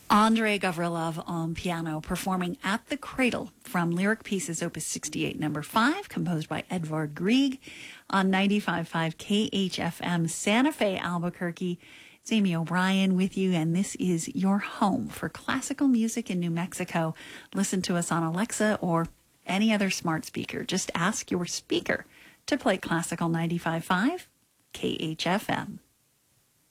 Andrei Gavrilov on piano, performing At the Cradle from Lyric Pieces, Opus 68, number 5, composed by Edvard Grieg on 95.5 KHFM, Santa Fe, Albuquerque. It's Amy O'Brien with you, and this is your home for classical music in New Mexico. Listen to us on Alexa or any other smart speaker. Just ask your speaker to play Classical 95.5 KHFM.